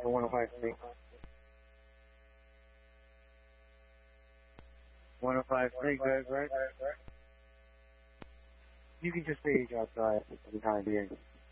to 105.3. 105.3, good, right? You can just stage outside for the time being.